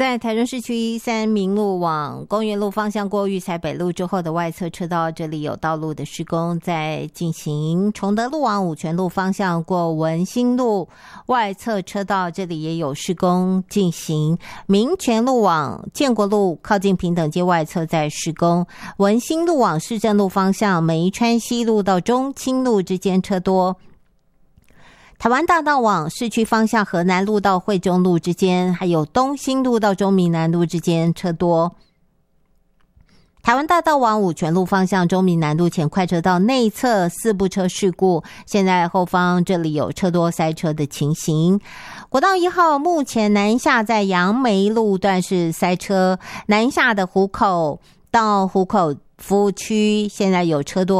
在台中市区三民路往公园路方向过育才北路之后的外侧车道，这里有道路的施工在进行。崇德路往五权路方向过文心路外侧车道，这里也有施工进行。民权路往建国路靠近平等街外侧在施工。文心路往市政路方向梅川西路到中清路之间车多。台湾大道往市区方向河南路到惠中路之间，还有东兴路到中民南路之间车多。台湾大道往五权路方向中民南路前快车道内侧四部车事故，现在后方这里有车多塞车的情形。国道1号目前南下在杨梅路段是塞车，南下的湖口到湖口服务区现在有车多。